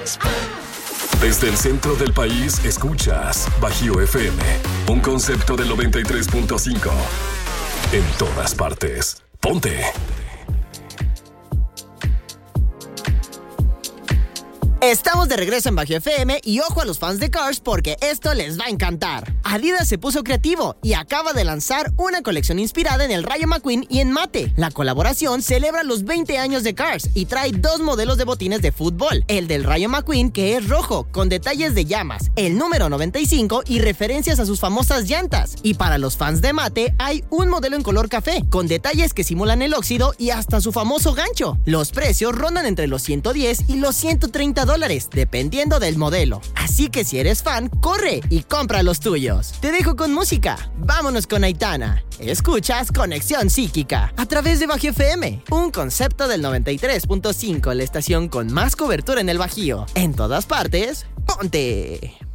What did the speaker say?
Desde el centro del país escuchas Bajío FM, un concepto del 93.5. En todas partes. Ponte. Estamos de regreso en Bajío FM y ojo a los fans de Cars porque esto les va a encantar. Adidas se puso creativo y acaba de lanzar una colección inspirada en el Rayo McQueen y en Mate. La colaboración celebra los 20 años de Cars y trae 2 modelos de botines de fútbol. El del Rayo McQueen, que es rojo, con detalles de llamas, el número 95 y referencias a sus famosas llantas. Y para los fans de Mate, hay un modelo en color café, con detalles que simulan el óxido y hasta su famoso gancho. Los precios rondan entre los $110 y los $130, dependiendo del modelo. Así que si eres fan, corre y compra los tuyos. Te dejo con música. Vámonos con Aitana. Escuchas Conexión Psíquica a través de Bajío FM, un concepto del 93.5, la estación con más cobertura en el Bajío. En todas partes, ponte.